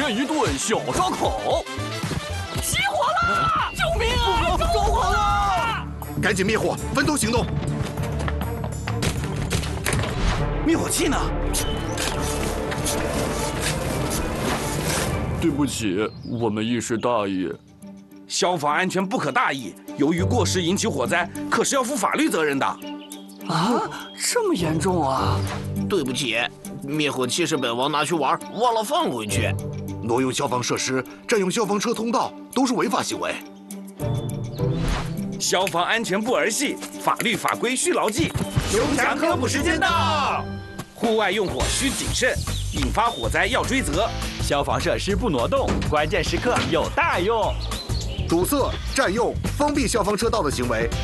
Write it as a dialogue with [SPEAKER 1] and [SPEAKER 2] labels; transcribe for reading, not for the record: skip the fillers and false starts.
[SPEAKER 1] 天一顿小烧烤。
[SPEAKER 2] 起火了！救命啊！着火了！
[SPEAKER 3] 赶紧灭火，分头行动。
[SPEAKER 4] 灭火器呢？
[SPEAKER 1] 对不起，我们一时大意。
[SPEAKER 4] 消防安全不可大意，由于过失引起火灾，可是要负法律责任的。
[SPEAKER 2] 啊，这么严重啊！
[SPEAKER 5] 对不起，灭火器是本王拿去玩，忘了放回去。
[SPEAKER 3] 挪用消防设施、占用消防车通道都是违法行为。
[SPEAKER 4] 消防安全不儿戏，法律法规需牢记。
[SPEAKER 5] 胸腔科普时间到。
[SPEAKER 4] 户外用火需谨慎，引发火灾要追责。
[SPEAKER 6] 消防设施不挪动，关键时刻有大用。
[SPEAKER 3] 堵塞、占用、封闭消防车道的行为